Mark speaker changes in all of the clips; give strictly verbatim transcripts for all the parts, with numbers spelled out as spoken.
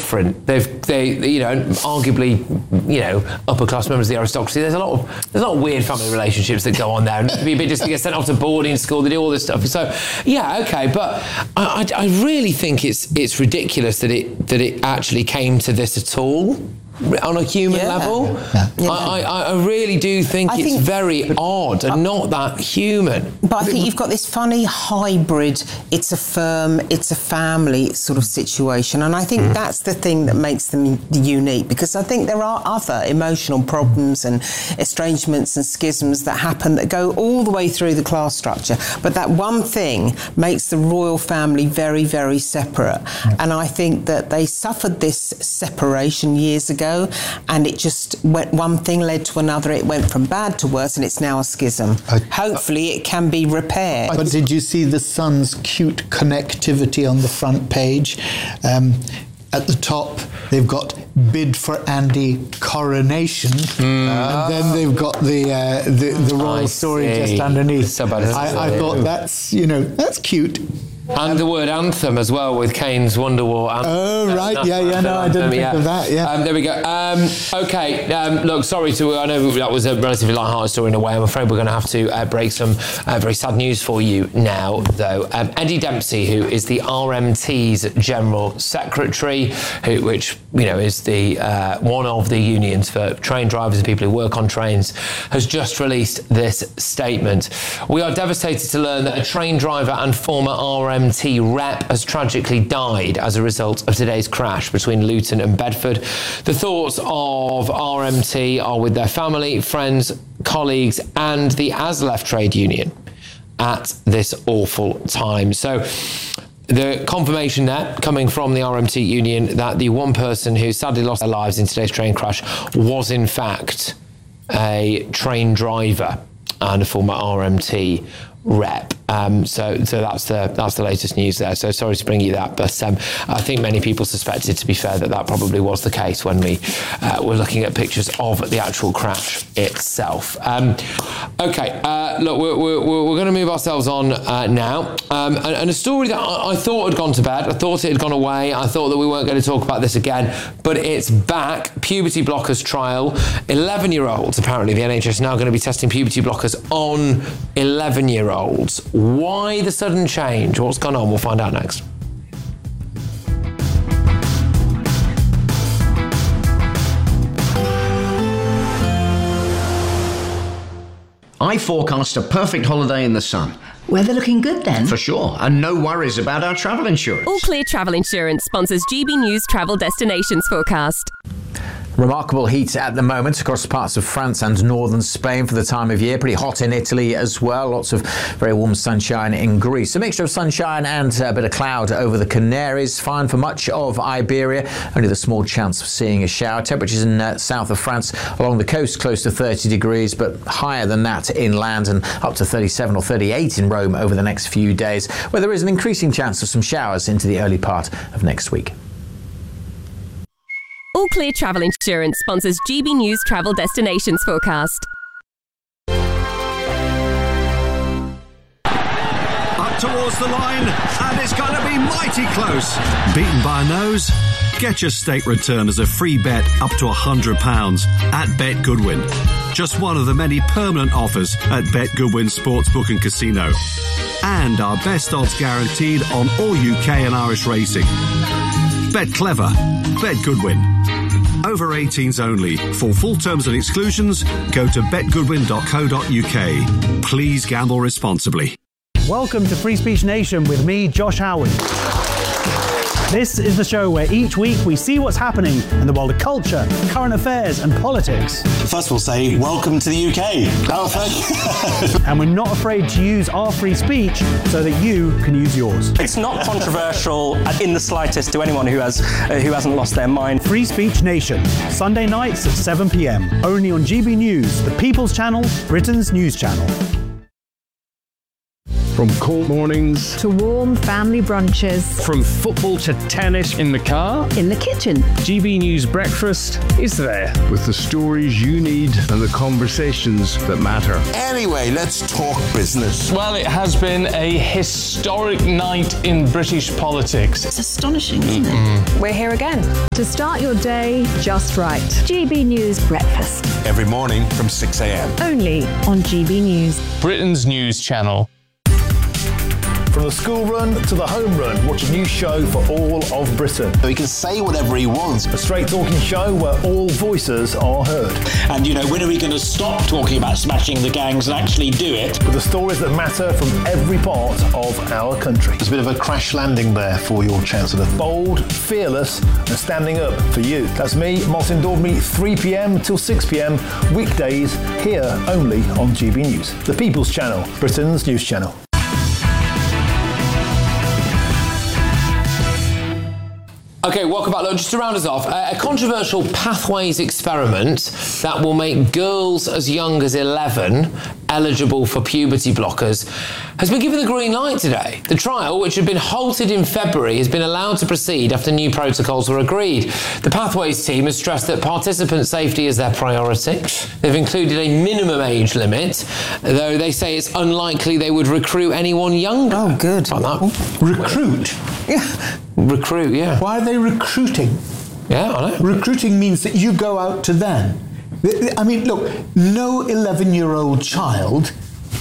Speaker 1: different. They've, they, you know, arguably, you know, upper class members of the aristocracy. There's a lot of there's a lot of weird family relationships that go on there. And be a bit just to get sent off to boarding school. They do all this stuff. So, yeah, okay, but I, I, I really think it's it's ridiculous that it that it actually came to this at all. On a human
Speaker 2: yeah.
Speaker 1: level,
Speaker 2: yeah. Yeah.
Speaker 1: I, I, I really do think
Speaker 2: I
Speaker 1: it's
Speaker 2: think,
Speaker 1: very odd and not that human.
Speaker 2: But I think you've got this funny hybrid, it's a firm, it's a family sort of situation. And I think mm. that's the thing that makes them unique, because I think there are other emotional problems and estrangements and schisms that happen that go all the way through the class structure. But that one thing makes the royal family very, very separate. Mm. And I think that they suffered this separation years ago. And it just went, one thing led to another. It went from bad to worse, and it's now a schism. I, Hopefully, it can be repaired.
Speaker 3: But did you see the Sun's cute connectivity on the front page? Um, at the top, they've got bid for Andy coronation, mm. and then they've got the uh, the, the royal I story see. just underneath. I, I thought that's you know that's cute.
Speaker 1: And the word anthem as well, with Kane's Wonderwall anthem.
Speaker 3: Oh, right, yeah, yeah, no, I didn't think
Speaker 1: yeah.
Speaker 3: of that, yeah.
Speaker 1: Um, there we go. Um, OK, um, look, sorry to, I know that was a relatively light-hearted story in a way. I'm afraid we're going to have to uh, break some uh, very sad news for you now, though. Um, Eddie Dempsey, who is the R M T's General Secretary, who, which, you know, is the uh, one of the unions for train drivers and people who work on trains, has just released this statement. We are devastated to learn that a train driver and former R M T rep has tragically died as a result of today's crash between Luton and Bedford. The thoughts of R M T are with their family, friends, colleagues and the ASLEF trade union at this awful time. So the confirmation there coming from the R M T union that the one person who sadly lost their lives in today's train crash was in fact a train driver and a former R M T rep. Um, so, so that's the that's the latest news there. So sorry to bring you that, but um, I think many people suspected, to be fair, that that probably was the case when we uh, were looking at pictures of the actual crash itself. Um, okay, uh, look, we're, we're, we're going to move ourselves on uh, now, um, and, and a story that I, I thought had gone to bed. I thought it had gone away. I thought that we weren't going to talk about this again, but it's back. Puberty blockers trial. eleven-year-olds, apparently, the N H S is now going to be testing puberty blockers on eleven-year-olds. Why the sudden change? What's gone on? We'll find out next.
Speaker 4: I forecast a perfect holiday in the sun.
Speaker 5: Weather looking good then?
Speaker 4: For sure, and no worries about our travel insurance.
Speaker 6: All Clear Travel Insurance sponsors G B News Travel Destinations Forecast.
Speaker 7: Remarkable heat at the moment across parts of France and northern Spain for the time of year. Pretty hot in Italy as well. Lots of very warm sunshine in Greece. A mixture of sunshine and a bit of cloud over the Canaries. Fine for much of Iberia. Only the small chance of seeing a shower. Temperatures in uh, south of France along the coast close to thirty degrees, but higher than that inland, and up to thirty-seven or thirty-eight in Rome over the next few days, where there is an increasing chance of some showers into the early part of next week.
Speaker 6: All Clear Travel Insurance sponsors G B News Travel Destinations Forecast.
Speaker 8: Up towards the line, and it's going to be mighty close. Beaten by a nose? Get your state return as a free bet up to one hundred pounds at Bet Goodwin. Just one of the many permanent offers at Bet Goodwin Sportsbook and Casino. And our best odds guaranteed on all U K and Irish racing. Bet clever. Bet Goodwin. Over eighteens only. For full terms and exclusions, go to bet goodwin dot co dot U K. Please gamble responsibly.
Speaker 9: Welcome to Free Speech Nation with me, Josh Howard. This is the show where each week we see what's happening in the world of culture, current affairs and politics.
Speaker 10: First we'll say, welcome to the U K. Oh, thank you.
Speaker 9: And we're not afraid to use our free speech so that you can use yours.
Speaker 11: It's not controversial in the slightest to anyone who has uh, who hasn't lost their mind.
Speaker 9: Free Speech Nation, Sunday nights at seven p m, only on G B News, the People's Channel, Britain's news channel.
Speaker 5: From cold mornings
Speaker 12: to warm family brunches.
Speaker 5: From football to tennis in the car.
Speaker 12: In the kitchen.
Speaker 5: G B News Breakfast is there with the stories you need and the conversations that matter.
Speaker 13: Anyway, let's talk business.
Speaker 14: Well, it has been a historic night in British politics.
Speaker 12: It's astonishing, isn't mm-hmm. it? We're here again to start your day just right. G B News Breakfast.
Speaker 13: Every morning from six a.m.
Speaker 12: Only on G B News.
Speaker 14: Britain's news channel.
Speaker 15: From the school run to the home run, watch a new show for all of Britain.
Speaker 10: He can say whatever he wants.
Speaker 15: A straight talking show where all voices are heard.
Speaker 10: And, you know, when are we going to stop talking about smashing the gangs and actually do it?
Speaker 15: With the stories that matter from every part of our country.
Speaker 16: There's a bit of a crash landing there for your Chancellor.
Speaker 15: Bold, fearless and standing up for you. That's me, Martin Daubney, three p.m. till six p.m. weekdays here only on G B News. The People's Channel, Britain's news channel.
Speaker 1: Okay, welcome back. Look, just to round us off, a controversial pathways experiment that will make girls as young as eleven eligible for puberty blockers has been given the green light today. The trial, which had been halted in February, has been allowed to proceed after new protocols were agreed. The Pathways team has stressed that participant safety is their priority. They've included a minimum age limit, though they say it's unlikely they would recruit anyone younger.
Speaker 2: Oh, good.
Speaker 1: Like that.
Speaker 3: Recruit?
Speaker 2: Yeah.
Speaker 1: Recruit, yeah.
Speaker 3: Why are they recruiting?
Speaker 1: Yeah, I know.
Speaker 3: Recruiting means that you go out to them. I mean, look, no eleven-year-old child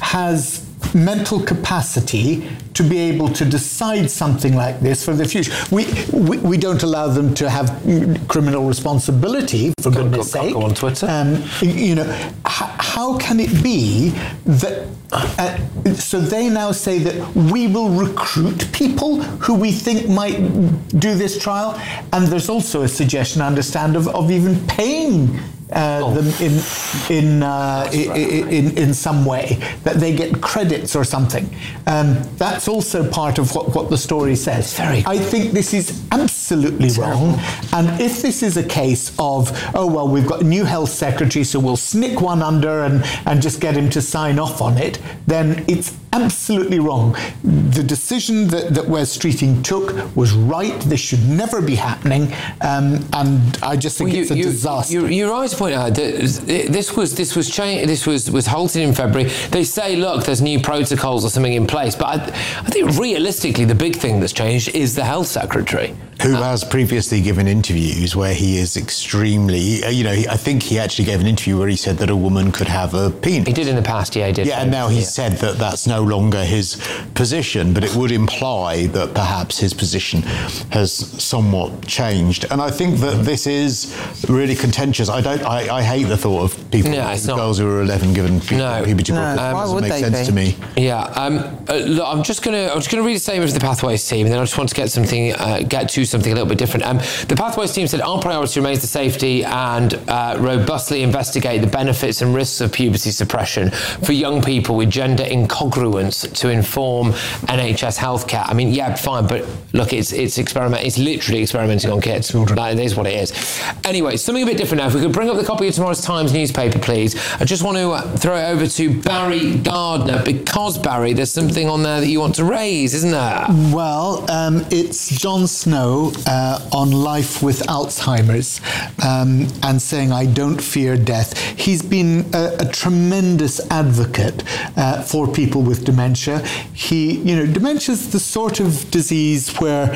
Speaker 3: has mental capacity to be able to decide something like this for the future. We we, we don't allow them to have criminal responsibility, for
Speaker 1: go,
Speaker 3: goodness
Speaker 1: go,
Speaker 3: sake.
Speaker 1: Go on Twitter.
Speaker 3: Um, you know, h- how can it be that... Uh, so they now say that we will recruit people who we think might do this trial, and there's also a suggestion, I understand, of, of even paying Uh, oh. them in in, uh, in, in in some way, that they get credits or something. Um, that's also part of what, what the story says.
Speaker 1: Very
Speaker 3: I think this is absolutely
Speaker 1: terrible.
Speaker 3: wrong. And if this is a case of, oh, well, we've got a new health secretary, so we'll snick one under and, and just get him to sign off on it, then it's absolutely wrong. The decision that, that Wes Streeting took was right. This should never be happening. Um, and I just think well, you, it's a
Speaker 1: you,
Speaker 3: disaster.
Speaker 1: You, you're right to point out that this was this was cha- this was was halted in February. They say, look, there's new protocols or something in place, but I, I think realistically the big thing that's changed is the health secretary,
Speaker 17: who uh, has previously given interviews where he is extremely, uh, you know, he, I think he actually gave an interview where he said that a woman could have a penis.
Speaker 1: He did in the past, yeah, he did.
Speaker 17: Yeah, and now he
Speaker 1: yeah.
Speaker 17: said that that's no longer his position, but it would imply that perhaps his position has somewhat changed. And I think that this is really contentious. I don't. I, I hate the thought of people,
Speaker 1: no, it's
Speaker 17: girls
Speaker 1: not.
Speaker 17: who are eleven given
Speaker 1: no,
Speaker 17: puberty
Speaker 1: no.
Speaker 17: blockers.
Speaker 1: Um,
Speaker 17: Why would make sense be? to me.
Speaker 1: Yeah. Um, uh, look, I'm just gonna. I'm just gonna read a statement of the Pathways team, and then I just want to get something, uh, get to something a little bit different. Um, the Pathways team said our priority remains the safety and uh, robustly investigate the benefits and risks of puberty suppression for young people with gender incongruence to inform N H S healthcare. I mean, yeah, fine, but look, it's it's experiment. It's literally experimenting on kids. That is what it is. Anyway, something a bit different now. If we could bring up the copy of tomorrow's Times newspaper, please. I just want to uh, throw it over to Barry Gardner, because, Barry, there's something on there that you want to raise, isn't there?
Speaker 3: Well, um, it's Jon Snow uh, on life with Alzheimer's um, and saying, I don't fear death. He's been a, a tremendous advocate uh, for people with dementia. He, you know, dementia is the sort of disease where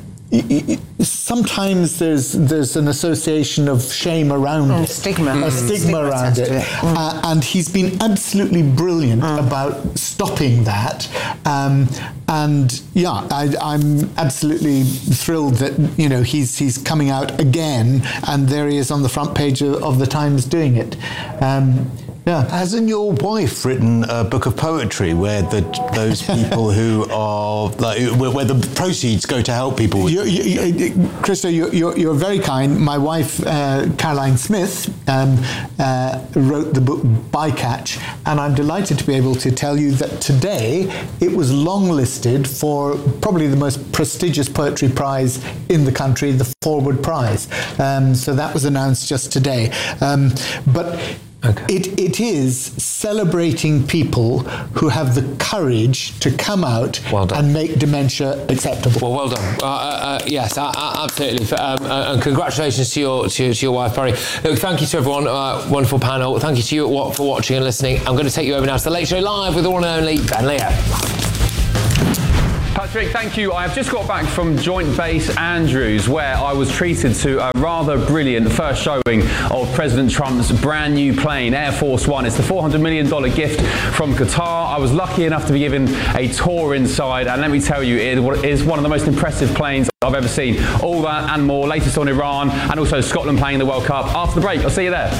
Speaker 3: sometimes there's there's an association of shame around
Speaker 2: mm,
Speaker 3: it,
Speaker 2: stigma,
Speaker 3: a
Speaker 2: mm.
Speaker 3: stigma,
Speaker 2: stigma
Speaker 3: around it,
Speaker 2: it. Mm.
Speaker 3: Uh, and he's been absolutely brilliant mm. about stopping that. Um, and yeah, I, I'm absolutely thrilled that you know he's he's coming out again, and there he is on the front page of, of the Times doing it. Um, Yeah.
Speaker 17: Hasn't your wife written a book of poetry where the those people who are like where, where the proceeds go to help people? With
Speaker 3: you, you, Krista, you're, you're, you're very kind. My wife, uh, Caroline Smith, um, uh, wrote the book Bycatch, and I'm delighted to be able to tell you that today it was longlisted for probably the most prestigious poetry prize in the country, the Forward Prize. Um, so that was announced just today. Um, but
Speaker 1: Okay.
Speaker 3: It, it is celebrating people who have the courage to come out
Speaker 1: well
Speaker 3: and make dementia acceptable.
Speaker 1: Well, well done. Uh, uh, yes, uh, uh, absolutely. Um, uh, and congratulations to your to, to your wife, Barry. Look, thank you to everyone. Uh, wonderful panel. Thank you to you for watching and listening. I'm going to take you over now to the Late Show Live with the one and only Ben Leo.
Speaker 18: Patrick, thank you. I have just got back from Joint Base Andrews, where I was treated to a rather brilliant first showing of President Trump's brand new plane, Air Force One. It's the four hundred million dollars gift from Qatar. I was lucky enough to be given a tour inside, and let me tell you, it is one of the most impressive planes I've ever seen. All that and more, latest on Iran, and also Scotland playing in the World Cup. After the break, I'll see you there.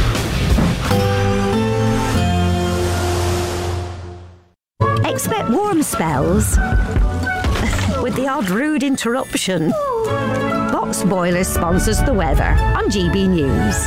Speaker 19: Expect warm spells with the odd rude interruption. Box Boilers sponsors the weather on G B News.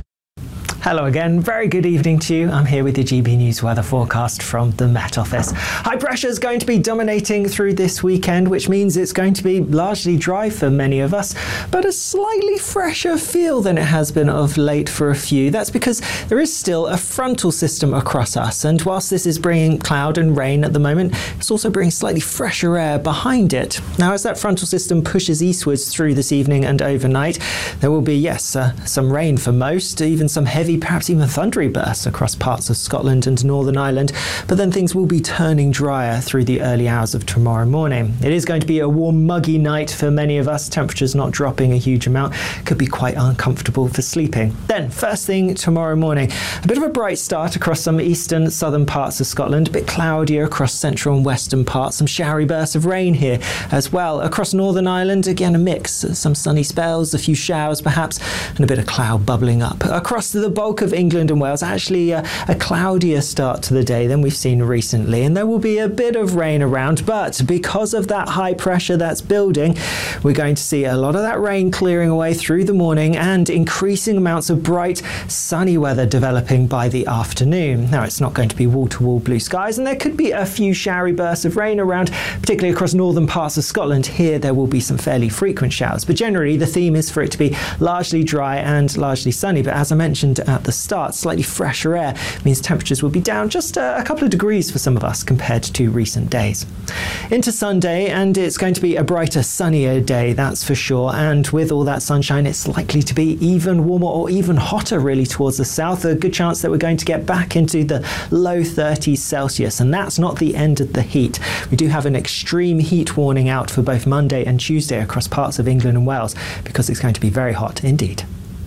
Speaker 20: Hello again, very good evening to you. I'm here with your G B News weather forecast from the Met Office. High pressure is going to be dominating through this weekend, which means it's going to be largely dry for many of us, but a slightly fresher feel than it has been of late for a few. That's because there is still a frontal system across us, and whilst this is bringing cloud and rain at the moment, it's also bringing slightly fresher air behind it. Now, as that frontal system pushes eastwards through this evening and overnight, there will be, yes, uh, some rain for most, even some heavy, perhaps even thundery bursts across parts of Scotland and Northern Ireland, but then things will be turning drier through the early hours of tomorrow morning. It is going to be a warm, muggy night for many of us, temperatures not dropping a huge amount, could be quite uncomfortable for sleeping. Then, first thing tomorrow morning, a bit of a bright start across some eastern, southern parts of Scotland, a bit cloudier across central and western parts, some showery bursts of rain here as well. Across Northern Ireland, again a mix, some sunny spells, a few showers perhaps, and a bit of cloud bubbling up. Across the bulk of England and Wales, actually a, a cloudier start to the day than we've seen recently, and there will be a bit of rain around, but because of that high pressure that's building, we're going to see a lot of that rain clearing away through the morning and increasing amounts of bright, sunny weather developing by the afternoon. Now, it's not going to be wall-to-wall blue skies, and there could be a few showery bursts of rain around, particularly across northern parts of Scotland. Here, there will be some fairly frequent showers, but generally the theme is for it to be largely dry and largely sunny. But as I mentioned at the start, slightly fresher air means temperatures will be down just a, a couple of degrees for some of us compared to recent days. Into Sunday, and it's going to be a brighter, sunnier day, that's for sure, and with all that sunshine, it's likely to be even warmer or even hotter really towards the south. A good chance that we're going to get back into the low thirties Celsius, and that's not the end of the heat. We do have an extreme heat warning out for both Monday and Tuesday across parts of England and Wales, because it's going to be very hot indeed.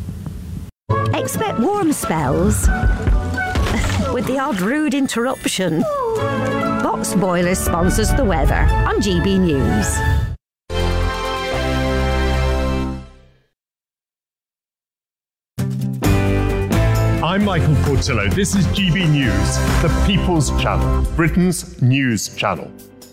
Speaker 19: Expect warm spells with the odd rude interruption. Box Boilers sponsors the weather on G B News.
Speaker 21: I'm Michael Portillo. This is G B News, the People's Channel, Britain's news channel.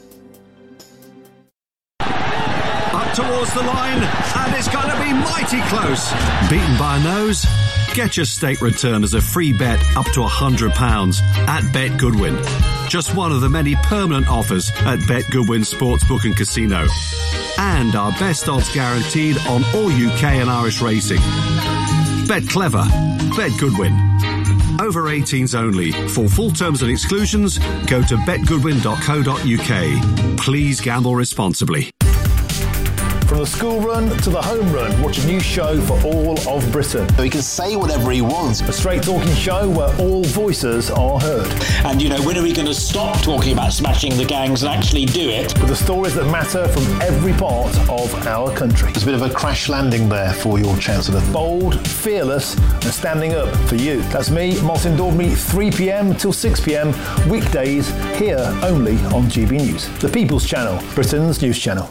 Speaker 8: Up towards the line, and it's going to be mighty close. Beaten by a nose? Get your state return as a free bet up to one hundred pounds at Bet Goodwin. Just one of the many permanent offers at Bet Goodwin Sportsbook and Casino. And our best odds guaranteed on all U K and Irish racing. Bet clever. Bet Goodwin. Over eighteens only. For full terms and exclusions, go to bet goodwin dot co dot U K. Please gamble responsibly.
Speaker 15: From the school run to the home run, watch a new show for all of Britain.
Speaker 22: He can say whatever he wants.
Speaker 15: A straight talking show where all voices are heard.
Speaker 10: And, you know, when are we going to stop talking about smashing the gangs and actually do it?
Speaker 15: With the stories that matter from every part of our country.
Speaker 16: There's a bit of a crash landing there for your Chancellor.
Speaker 15: Bold, fearless, and standing up for you. That's me, Martin Daubney, three p.m. till six p.m. weekdays here only on G B News. The People's Channel, Britain's news channel.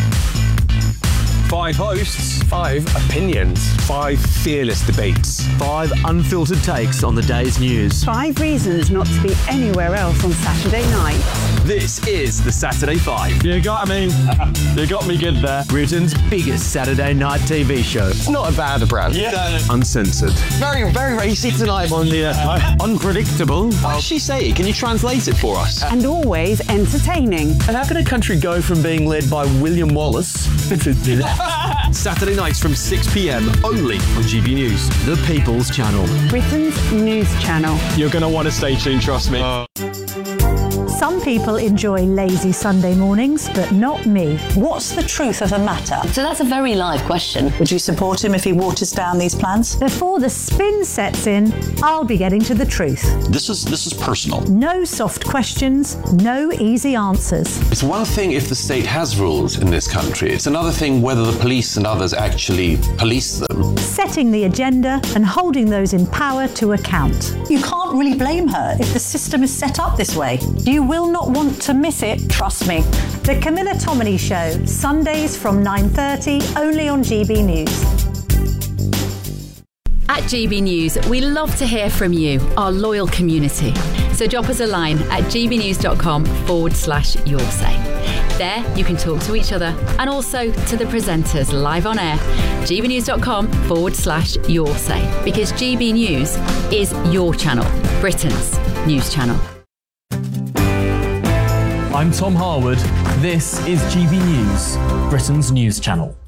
Speaker 23: Five hosts, five opinions, five fearless debates,
Speaker 24: five unfiltered takes on the day's news.
Speaker 25: Five reasons not to be anywhere else on Saturday night.
Speaker 23: This is the Saturday Five.
Speaker 24: You got me. You got me good there. Britain's biggest Saturday night T V show.
Speaker 23: It's not a bad brand.
Speaker 24: Yeah.
Speaker 23: Uncensored.
Speaker 24: Very, very racy tonight on the uh, unpredictable.
Speaker 23: What does she say? Can you translate it for us?
Speaker 25: And always entertaining.
Speaker 24: And how can a country go from being led by William Wallace to Saturday nights from six p.m. only on G B News, the People's Channel.
Speaker 25: Britain's news channel.
Speaker 24: You're going to want to stay tuned, trust me. Uh.
Speaker 4: Some people enjoy lazy Sunday mornings, but not me.
Speaker 6: What's the truth of the matter? So that's a very live question. Would you support him if he waters down these plans?
Speaker 4: Before the spin sets in, I'll be getting to the truth.
Speaker 10: This is this is personal.
Speaker 4: No soft questions, no easy answers.
Speaker 7: It's one thing if the state has rules in this country. It's another thing whether the police and others actually police them.
Speaker 4: Setting the agenda and holding those in power to account.
Speaker 6: You can't really blame her if the system is set up this way.
Speaker 4: You will not want to miss it, trust me. The Camilla Tominey Show, Sundays from nine thirty, only on G B News.
Speaker 9: At G B News, we love to hear from you, our loyal community. So drop us a line at gbnews.com forward slash your say. There, you can talk to each other and also to the presenters live on air. gbnews.com forward slash your say. Because G B News is your channel, Britain's news channel.
Speaker 11: I'm Tom Harwood. This is G B News, Britain's news channel.